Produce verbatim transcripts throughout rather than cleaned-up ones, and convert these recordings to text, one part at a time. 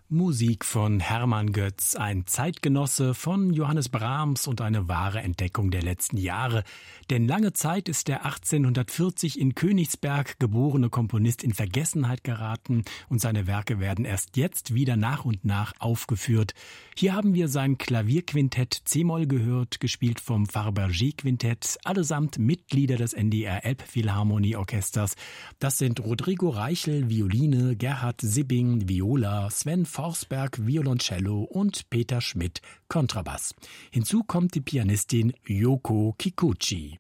Musik von Hermann Götz, ein Zeitgenosse von Johannes Brahms und eine wahre Entdeckung der letzten Jahre. Denn lange Zeit ist der achtzehnhundertvierzig in Königsberg geborene Komponist in Vergessenheit geraten und seine Werke werden erst jetzt wieder nach und nach aufgeführt. Hier haben wir sein Klavierquintett C-Moll gehört, gespielt vom Fabergé-Quintett, allesamt Mitglieder des N D R Elbphilharmonieorchesters. Das sind Rodrigo Reichel, Violine, Gerhard Sibbing, Viola, Sven Forsberg, Violoncello und Peter Schmidt, Kontrabass. Hinzu kommt die Pianistin Yoko Kikuchi.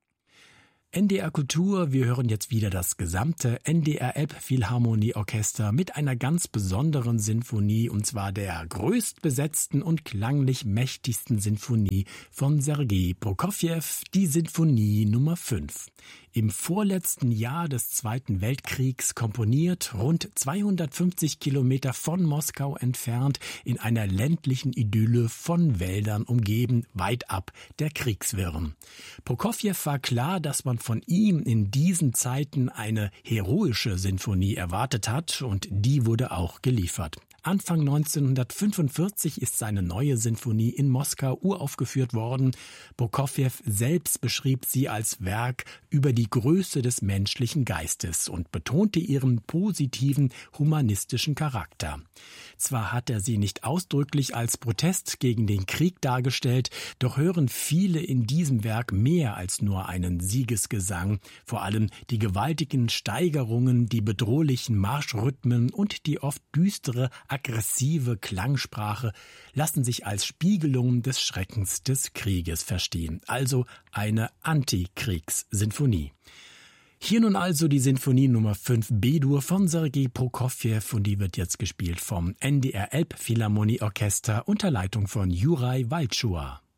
N D R Kultur, wir hören jetzt wieder das gesamte N D R Elbphilharmonieorchester mit einer ganz besonderen Sinfonie, und zwar der größtbesetzten und klanglich mächtigsten Sinfonie von Sergei Prokofjew, die Sinfonie Nummer fünf. Im vorletzten Jahr des Zweiten Weltkriegs komponiert, rund zweihundertfünfzig Kilometer von Moskau entfernt, in einer ländlichen Idylle von Wäldern umgeben, weit ab der Kriegswirren. Prokofjew war klar, dass man von ihm in diesen Zeiten eine heroische Sinfonie erwartet hat, und die wurde auch geliefert. Anfang neunzehnhundertfünfundvierzig ist seine neue Sinfonie in Moskau uraufgeführt worden. Prokofjew selbst beschrieb sie als Werk über die Größe des menschlichen Geistes und betonte ihren positiven humanistischen Charakter. Zwar hat er sie nicht ausdrücklich als Protest gegen den Krieg dargestellt, doch hören viele in diesem Werk mehr als nur einen Siegesgesang. Vor allem die gewaltigen Steigerungen, die bedrohlichen Marschrhythmen und die oft düstere, aggressive Klangsprache lassen sich als Spiegelung des Schreckens des Krieges verstehen, also eine Antikriegssinfonie. Hier nun also die Sinfonie Nummer fünf B-Dur von Sergei Prokofjew, und die wird jetzt gespielt vom N D R Elbphilharmonieorchester unter Leitung von Juraj Walczua.